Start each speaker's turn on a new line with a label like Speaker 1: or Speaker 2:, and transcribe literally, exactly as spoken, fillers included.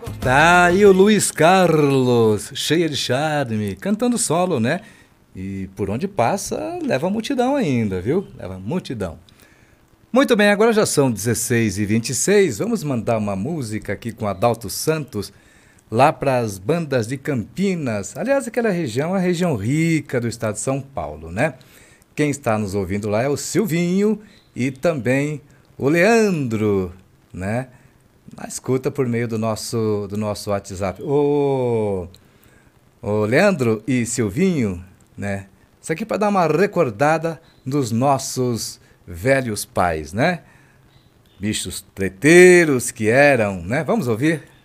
Speaker 1: Tá aí o Luiz Carlos, cheia de charme, cantando solo, né? E por onde passa, leva multidão ainda, viu? Leva multidão. Muito bem, agora já são dezesseis e vinte e seis. Vamos mandar uma música aqui com Adalto Santos, lá para as bandas de Campinas. Aliás, aquela região é a região rica do estado de São Paulo, né? Quem está nos ouvindo lá é o Silvinho e também o Leandro, né? Na escuta por meio do nosso, do nosso WhatsApp. Ô, ô Leandro e Silvinho, né? Isso aqui para dar uma recordada dos nossos velhos pais, né? Bichos treteiros que eram, né? Vamos ouvir?